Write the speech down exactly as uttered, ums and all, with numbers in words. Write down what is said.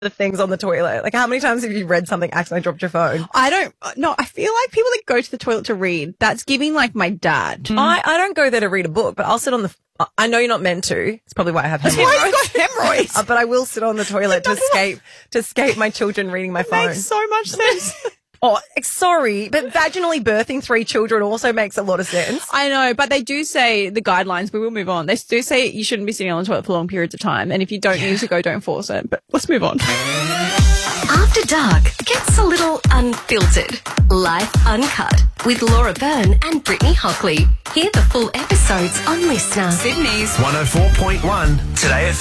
the things on the toilet. Like, how many times have you read something, accidentally dropped your phone? I don't, no, I feel like people that go to the toilet to read, that's giving like my dad. Mm. I, I don't go there to read a book, but I'll sit on the, I know you're not meant to. It's probably why I have hemorrhoids. Why you got hemorrhoids? uh, but I will sit on the toilet to escape, to escape my children reading my It phone. makes so much sense. Oh, sorry, but vaginally birthing three children also makes a lot of sense. I know, but they do say the guidelines, we will move on. They do say you shouldn't be sitting on the toilet for long periods of time. And if you don't Yeah. need to go, don't force it. But let's move on. After Dark gets a little unfiltered. Life Uncut with Laura Byrne and Brittany Hockley. Hear the full episodes on Listener. Sydney's one oh four point one Today F M.